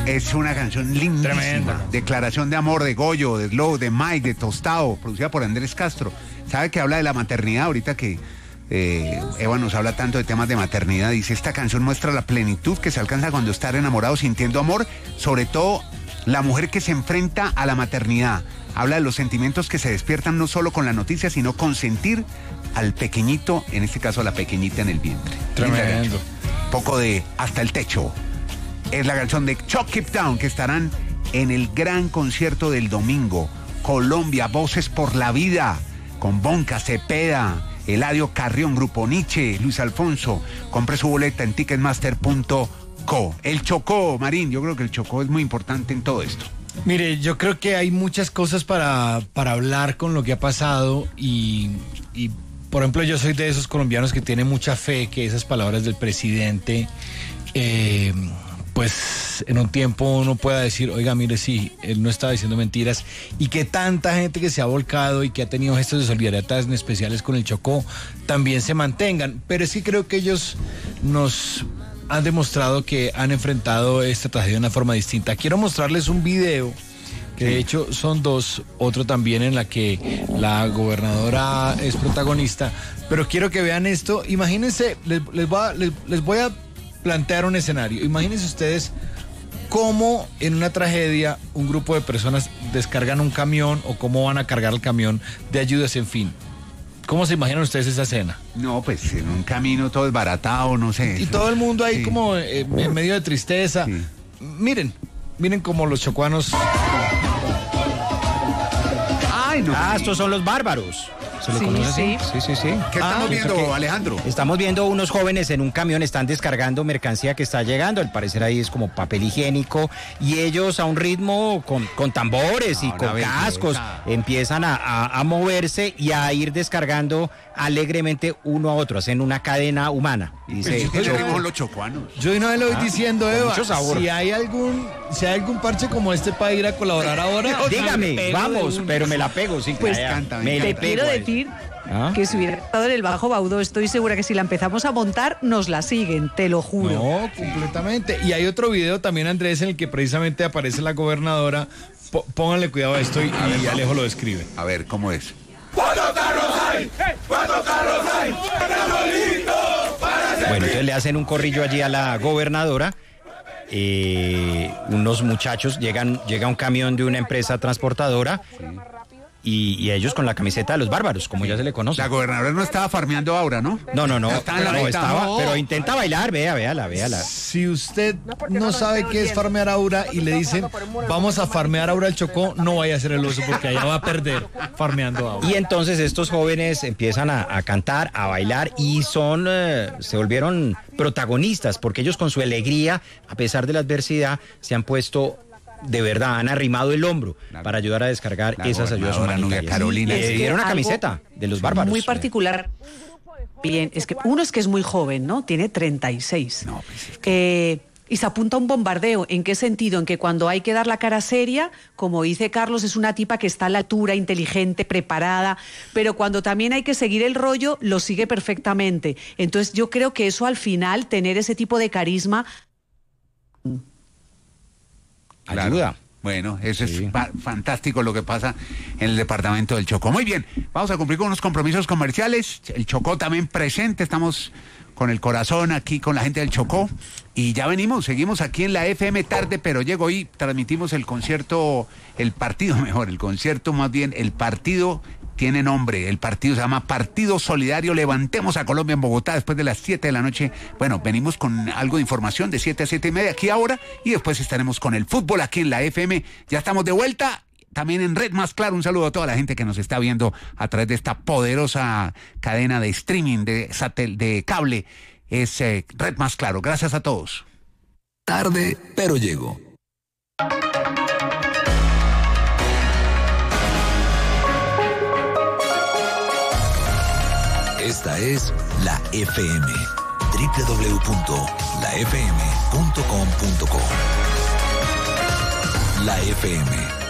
Es una canción lindísima. Tremenda. Declaración de amor de Goyo, de Slow, de Mike, de Tostado, producida por Andrés Castro. ¿Sabe que habla de la maternidad ahorita que Eva nos habla tanto de temas de maternidad? Dice, esta canción muestra la plenitud que se alcanza cuando estar enamorado, sintiendo amor, sobre todo la mujer que se enfrenta a la maternidad. Habla de los sentimientos que se despiertan no solo con la noticia, sino con sentir al pequeñito, en este caso a la pequeñita en el vientre. Tremendo. Poco de Hasta el Techo. Es la canción de Chuck It Down, que estarán en el gran concierto del domingo. Colombia, Voces por la Vida, con Bonca, Cepeda, Eladio Carrión, Grupo Nietzsche, Luis Alfonso. Compre su boleta en ticketmaster.co. El Chocó, Marín, yo creo que el Chocó es muy importante en todo esto. Mire, yo creo que hay muchas cosas para hablar con lo que ha pasado y por ejemplo, yo soy de esos colombianos que tienen mucha fe que esas palabras del presidente, pues en un tiempo uno pueda decir, oiga, mire, sí, él no estaba diciendo mentiras, y que tanta gente que se ha volcado y que ha tenido gestos de solidaridad tan especiales con el Chocó también se mantengan. Pero es que creo que ellos nos han demostrado que han enfrentado esta tragedia de una forma distinta. Quiero mostrarles un video, que de hecho son dos, otro también en la que la gobernadora es protagonista, pero quiero que vean esto. Imagínense, les voy a plantear un escenario. Imagínense ustedes cómo en una tragedia un grupo de personas descargan un camión o cómo van a cargar el camión de ayudas, en fin. ¿Cómo se imaginan ustedes esa escena? No, pues en un camino todo desbaratado, no sé. Y todo el mundo ahí como en medio de tristeza. Sí. Miren cómo los chocuanos... Ay, no. Estos son los bárbaros. ¿Se le conoce así? Sí. ¿Qué estamos viendo, que Alejandro? Estamos viendo unos jóvenes en un camión, están descargando mercancía que está llegando, al parecer ahí es como papel higiénico, y ellos a un ritmo con tambores y con cascos empiezan a moverse y a ir descargando alegremente uno a otro, hacen una cadena humana. Y dice, los chocuanos. Yo de una vez le voy diciendo, Eva, mucho sabor. si hay algún parche como este para ir a colaborar ahora, dígame, vamos, pero me la pego, sí, Pues me la te pego quiero a eso. decir que si hubiera estado en el Bajo Baudó, estoy segura que si la empezamos a montar, nos la siguen, te lo juro. No, completamente. Y hay otro video también, Andrés, en el que precisamente aparece la gobernadora. Pónganle cuidado a esto y Alejo lo describe. A ver, ¿cómo es? ¿Cuántos carros hay? ¿Cuántos carros hay? ¡Estamos listos para hacer... Bueno, entonces le hacen un corrillo allí a la gobernadora. Unos muchachos, llega un camión de una empresa transportadora y ellos con la camiseta de los bárbaros, como ya se le conoce. La gobernadora no estaba farmeando ahora, ¿no? No, estaba, pero intenta bailar, véala. Si usted no sabe qué es farmear aura y le dicen, vamos a farmear aura al Chocó, no vaya a ser el oso porque allá va a perder farmeando aura. Y entonces estos jóvenes empiezan a cantar, a bailar y se volvieron protagonistas porque ellos con su alegría, a pesar de la adversidad, se han puesto... De verdad, han arrimado el hombro para ayudar a descargar esas ayudas humanitarias. Carolina. Y le dieron una camiseta de los bárbaros. Muy particular. Bien, es que uno es que es muy joven, ¿no? Tiene 36. No, pues es que... Y se apunta a un bombardeo. ¿En qué sentido? En que cuando hay que dar la cara seria, como dice Carlos, es una tipa que está a la altura, inteligente, preparada, pero cuando también hay que seguir el rollo, lo sigue perfectamente. Entonces yo creo que eso al final, tener ese tipo de carisma... Claro. Ayuda. Bueno, eso es fantástico lo que pasa en el departamento del Chocó. Muy bien, vamos a cumplir con unos compromisos comerciales. El Chocó también presente, estamos con el corazón aquí con la gente del Chocó. Y ya seguimos aquí en la FM tarde, pero llego y transmitimos el concierto, el partido tiene nombre, el partido se llama Partido Solidario Levantemos a Colombia en Bogotá después de las 7 de la noche. Bueno, venimos con algo de información de 7 a 7:30 aquí ahora y después estaremos con el fútbol aquí en la FM. Ya estamos de vuelta, también en Red Más Claro. Un saludo a toda la gente que nos está viendo a través de esta poderosa cadena de streaming de cable. Es Red Más Claro. Gracias a todos. Tarde, pero llego. Esta es la FM. www.lafm.com.co. La FM.